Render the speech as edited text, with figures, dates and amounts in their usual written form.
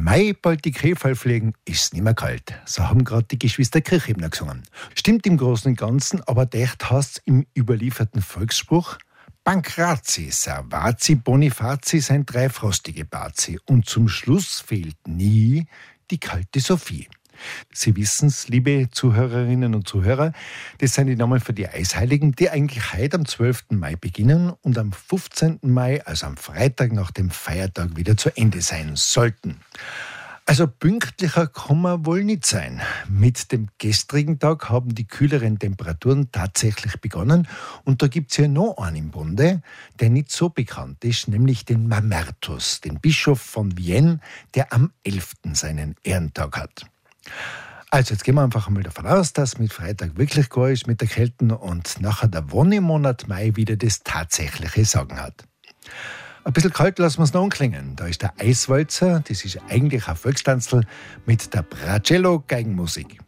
Mai bald die Käfer fliegen, ist nicht mehr kalt. So haben gerade die Geschwister Kirchebner gesungen. Stimmt im Großen und Ganzen, aber echt heißt's im überlieferten Volksspruch: Pankrazi, Servazi, Bonifazi sind drei frostige Bazi. Und zum Schluss fehlt nie die kalte Sophie. Sie wissen's, liebe Zuhörerinnen und Zuhörer, das sind die Namen für die Eisheiligen, die eigentlich heute am 12. Mai beginnen und am 15. Mai, also am Freitag nach dem Feiertag, wieder zu Ende sein sollten. Also pünktlicher kann man wohl nicht sein. Mit dem gestrigen Tag haben die kühleren Temperaturen tatsächlich begonnen und da gibt's ja noch einen im Bunde, der nicht so bekannt ist, nämlich den Mamertus, den Bischof von Vienne, der am 11. seinen Ehrentag hat. Also jetzt gehen wir einfach mal davon aus, dass mit Freitag wirklich gar ist mit der Kälte und nachher der Wonnemonat Mai wieder das tatsächliche Sagen hat. Ein bisschen kalt lassen wir es noch anklingen. Da ist der Eiswalzer, das ist eigentlich ein Volkstanzel mit der Bracello-Geigenmusik.